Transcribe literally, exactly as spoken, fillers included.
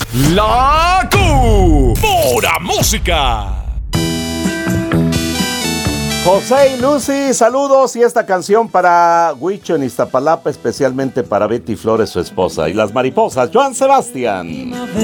La Q. Pura música. José y Lucy, saludos, y esta canción para Huicho en Iztapalapa, especialmente para Betty Flores, su esposa, y las mariposas, Joan Sebastián.